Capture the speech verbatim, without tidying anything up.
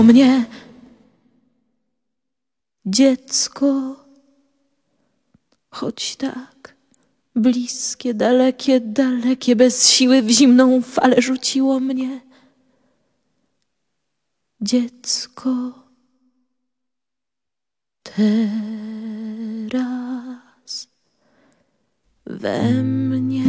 mnie dziecko, choć tak bliskie, dalekie, dalekie, bez siły w zimną falę rzuciło mnie dziecko. Teraz we mnie